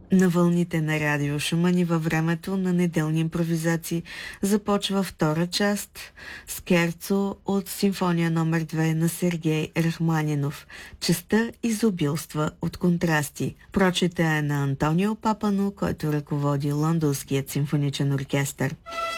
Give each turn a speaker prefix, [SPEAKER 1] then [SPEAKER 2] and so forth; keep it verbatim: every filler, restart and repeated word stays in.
[SPEAKER 1] На вълните на радио Шуман и във времето на неделни импровизации започва втора част скерцо от симфония номер две на Сергей Рахманинов. Частта изобилства от контрасти. Прочета е на Антонио Папано, който ръководи Лондонският симфоничен оркестър.